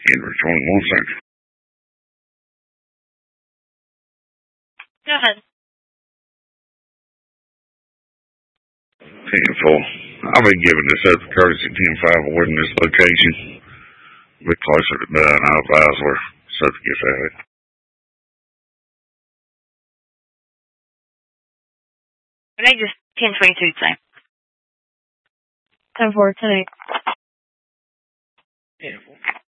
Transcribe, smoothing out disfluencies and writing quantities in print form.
Henry 21 Central. Go ahead. 10-4. I'll be giving this up to courtesy 10-5 awarding this location. A bit closer to Dunn. I'll advise where Southern gets at it. What did I just 10-22 say? 10-4 tonight. 10-4.